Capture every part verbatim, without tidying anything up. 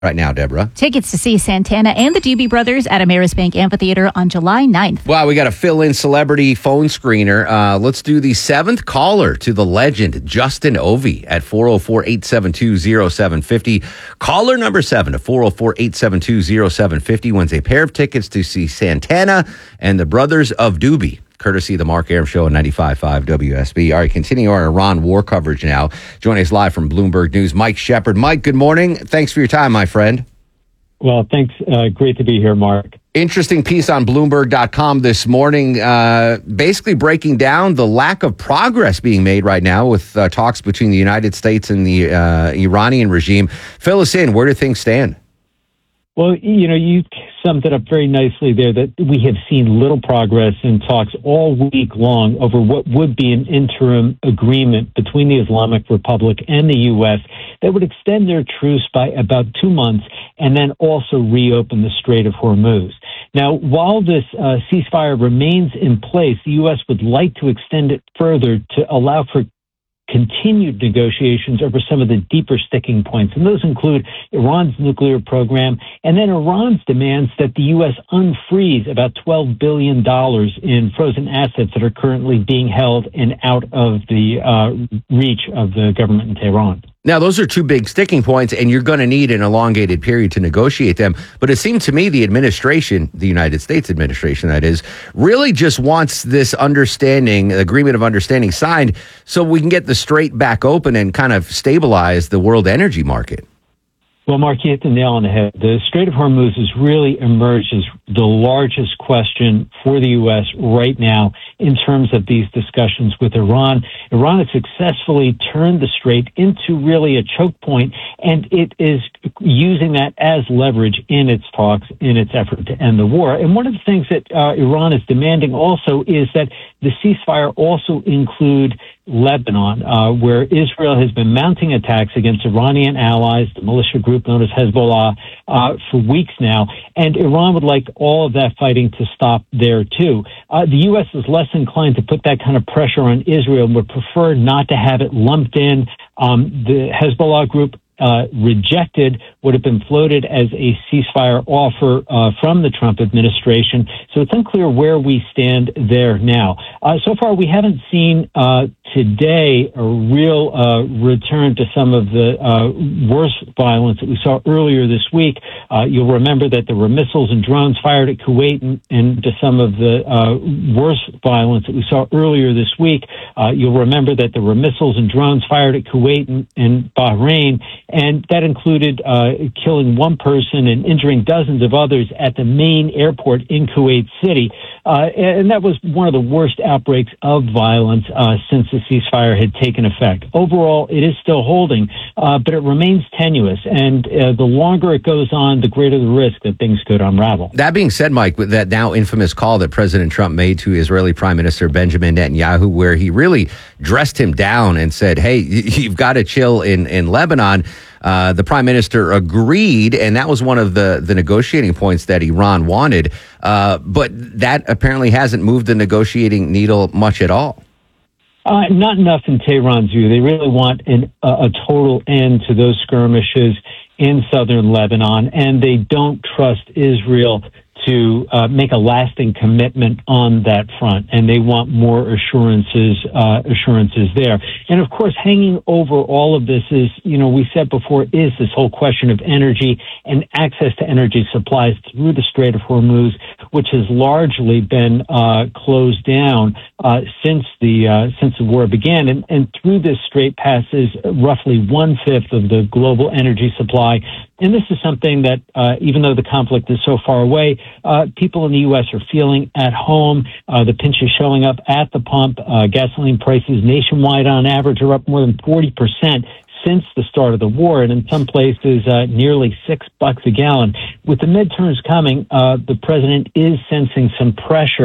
right now, Deborah? Tickets to see Santana and the Doobie Brothers at Ameris Bank Amphitheater on July ninth. Wow, we got a fill-in celebrity phone screener. Uh, let's do the seventh caller to the legend, Justin Ovey, at four oh four, eight seven two, oh seven five oh. Caller number seven at four oh four, eight seven two, oh seven five oh wins a pair of tickets to see Santana and the Brothers of Doobie, courtesy of the Mark Arum Show on ninety-five point five W S B. All right, continuing our Iran war coverage now. Joining us live from Bloomberg News, Mike Shepard. Mike, good morning. Thanks for your time, my friend. Well, thanks. Uh, great to be here, Mark. Interesting piece on Bloomberg dot com this morning, uh, basically breaking down the lack of progress being made right now with uh, talks between the United States and the uh, Iranian regime. Fill us in. Where do things stand? Well, you know, you summed it up very nicely there that we have seen little progress in talks all week long over what would be an interim agreement between the Islamic Republic and the U S that would extend their truce by about two months and then also reopen the Strait of Hormuz. Now, while this uh, ceasefire remains in place, the U S would like to extend it further to allow for continued negotiations over some of the deeper sticking points. And those include Iran's nuclear program and then Iran's demands that the U S unfreeze about twelve billion dollars in frozen assets that are currently being held and out of the uh, reach of the government in Tehran. Now, those are two big sticking points, and you're going to need an elongated period to negotiate them. But it seemed to me the administration, the United States administration, that is, really just wants this understanding, agreement of understanding signed so we can get the strait back open and kind of stabilize the world energy market. Well, Mark, you hit the nail on the head. The Strait of Hormuz has really emerged as the largest question for the U S right now in terms of these discussions with Iran. Iran has successfully turned the strait into really a choke point, and it is using that as leverage in its talks, in its effort to end the war. And one of the things that uh, Iran is demanding also is that the ceasefire also include Lebanon, uh, where Israel has been mounting attacks against Iranian allies, the militia group known as Hezbollah, uh, for weeks now. And Iran would like all of that fighting to stop there, too. Uh, the U S is less inclined to put that kind of pressure on Israel and would prefer not to have it lumped in. Um, the Hezbollah group Uh, rejected what had been floated as a ceasefire offer uh, from the Trump administration. So it's unclear where we stand there now. Uh, so far, we haven't seen uh, today a real uh, return to some of the uh, worst violence that we saw earlier this week. Uh, you'll remember that there were missiles and drones fired at Kuwait and, and to some of the uh, worst violence that we saw earlier this week. Uh, you'll remember that there were missiles and drones fired at Kuwait and, and Bahrain. And that included uh, killing one person and injuring dozens of others at the main airport in Kuwait City. Uh, and that was one of the worst outbreaks of violence uh, since the ceasefire had taken effect. Overall, it is still holding, uh, but it remains tenuous. And uh, the longer it goes on, the greater the risk that things could unravel. That being said, Mike, with that now infamous call that President Trump made to Israeli Prime Minister Benjamin Netanyahu, where he really dressed him down and said, hey, you've got to chill in, in Lebanon. Uh, the prime minister agreed, and that was one of the, the negotiating points that Iran wanted. Uh, but that apparently hasn't moved the negotiating needle much at all. Uh, not enough in Tehran's view. They really want an, uh, a total end to those skirmishes in southern Lebanon, and they don't trust Israel to uh, make a lasting commitment on that front, and they want more assurances uh, assurances there. And of course, hanging over all of this is, you know, we said before, is this whole question of energy and access to energy supplies through the Strait of Hormuz, which has largely been uh, closed down uh, since the uh, since the war began. And, and through this strait passes roughly one fifth of the global energy supply. And this is something that, uh, even though the conflict is so far away, uh, people in the U S are feeling at home. Uh, the pinch is showing up at the pump. Uh, gasoline prices nationwide on average are up more than forty percent since the start of the war, and in some places uh, nearly six bucks a gallon. With the midterms coming, uh, the president is sensing some pressure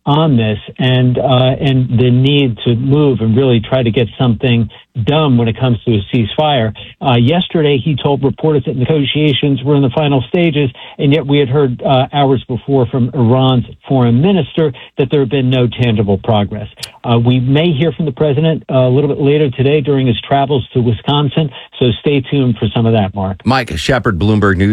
on this and uh, and the need to move and really try to get something done when it comes to a ceasefire. Uh, yesterday, he told reporters that negotiations were in the final stages, and yet we had heard uh, hours before from Iran's foreign minister that there had been no tangible progress. Uh, we may hear from the president uh, a little bit later today during his travels to Wisconsin, so stay tuned for some of that, Mark. Mike Shepard, Bloomberg News.